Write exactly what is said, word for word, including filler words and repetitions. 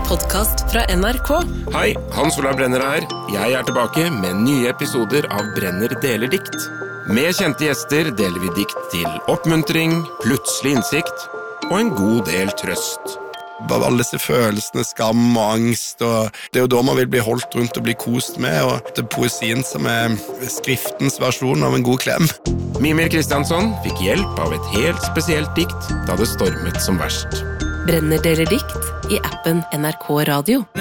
podcast fra N R K. Hei, Hans Olav Brenner her. Jeg er tilbake med nye episoder av Brenner deler dikt. Med kjente gjester deler vi dikt til oppmuntring, plutselig innsikt og en god del trøst. Alle disse følelsene, skam og angst, og det er jo da man vil bli holdt rundt og bli kost med, og det er poesien som er skriftens versjon av en god klem. Mimir Kristiansson fikk hjelp av et helt spesielt dikt da det stormet som verst. Brenner deler dikt i appen N R K Radio.